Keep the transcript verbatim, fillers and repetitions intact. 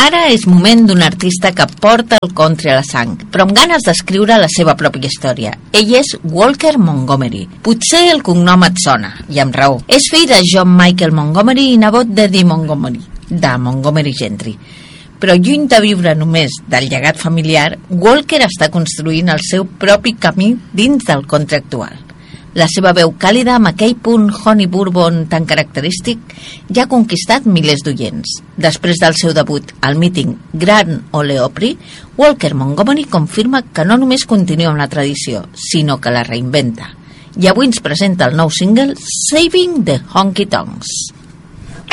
Ara és moment d'un artista que porta el country a la sang, però amb ganes d'escriure la seva pròpia història. Ell és Walker Montgomery. Potser el cognom et sona, i amb raó. És fill de John Michael Montgomery i nebot d'Eddie Montgomery, de Montgomery Gentry. Però lluny de viure només del llegat familiar, Walker està construint el seu propi camí dins del country actual. La seva veu càlida, amb aquell punt honey bourbon tan característic, ja ha conquistat milers d'oients. Després del seu debut al míting Grand Ole Opry, Walker Montgomery confirma que no només continua amb la tradició, sinó que la reinventa. I avui ens presenta el nou single Saving the Honky Tonks.